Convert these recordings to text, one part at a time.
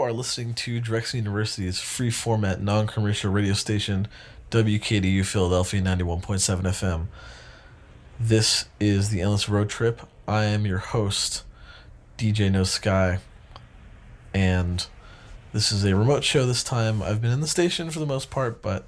are listening to Drexel University's free format non commercial radio station, WKDU Philadelphia 91.7 FM. This is the Endless Road Trip. I am your host, DJ No Sky, and this is a remote show this time. I've been in the station for the most part, but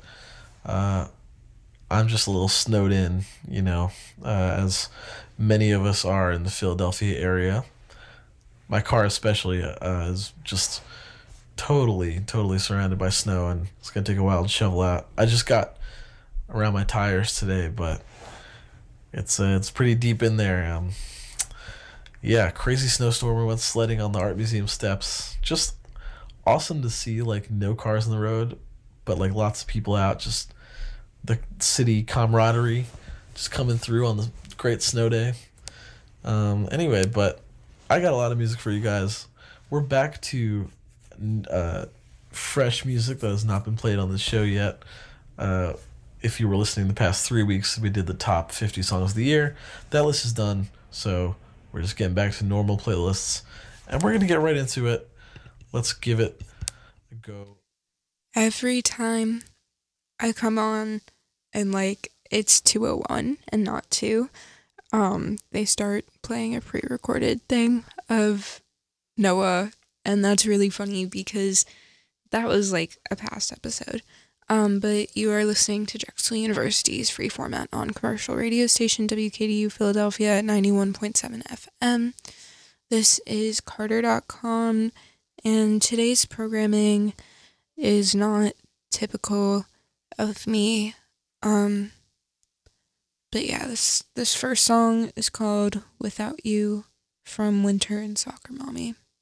I'm just a little snowed in, as many of us are in the Philadelphia area. My car especially is just totally surrounded by snow, and it's going to take a while to shovel out. I just got around my tires today, but it's pretty deep in there. Yeah, crazy snowstorm. We went sledding on the art museum steps. Just awesome to see, like, no cars on the road, but like lots of people out. Just the city camaraderie just coming through on the great snow day. Anyway, but I got a lot of music for you guys. We're back to fresh music that has not been played on the show yet. If you were listening the past 3 weeks, we did the top 50 songs of the year. That list is done, so we're just getting back to normal playlists, and we're going to get right into it. Let's give it a go. Every time I come on and, like, it's 2:01 and not 2, they start playing a pre-recorded thing of Noah, and that's really funny because that was, like, a past episode. But you are listening to Drexel University's free format non-commercial radio station, WKDU Philadelphia at 91.7 FM. This is Carter.com, and today's programming is not typical of me. But yeah, this first song is called Without You from Winter and Soccer Mommy.